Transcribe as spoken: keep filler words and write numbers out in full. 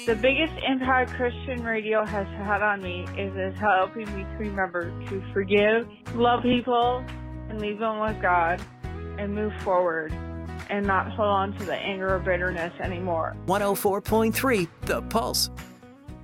The biggest impact Christian radio has had on me is, is helping me to remember to forgive, love people, and leave them with God, and move forward, and not hold on to the anger or bitterness anymore. one oh four point three The Pulse.